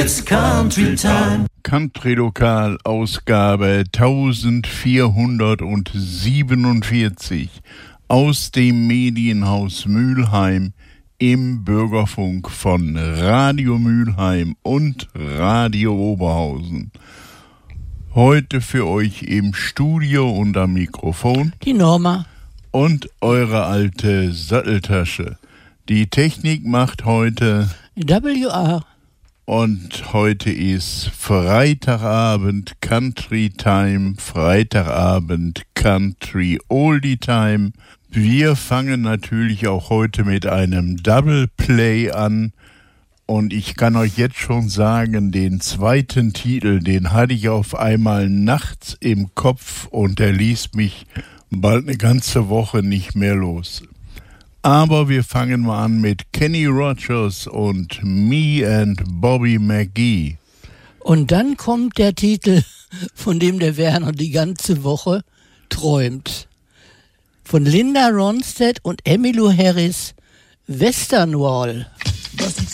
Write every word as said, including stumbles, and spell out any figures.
It's Country Time. Country Lokal Ausgabe vierzehnhundertsiebenundvierzig aus dem Medienhaus Mülheim im Bürgerfunk von Radio Mülheim und Radio Oberhausen. Heute für euch im Studio und am Mikrofon die Norma und eure alte Satteltasche. Die Technik macht heute W R. Und heute ist Freitagabend Country Time, Freitagabend Country Oldie Time. Wir fangen natürlich auch heute mit einem Double Play an. Und ich kann euch jetzt schon sagen, den zweiten Titel, den hatte ich auf einmal nachts im Kopf und der ließ mich bald eine ganze Woche nicht mehr los. Aber wir fangen mal an mit Kenny Rogers und Me and Bobby McGee. Und dann kommt der Titel, von dem der Werner die ganze Woche träumt. Von Linda Ronstadt und Emmylou Harris, Western Wall.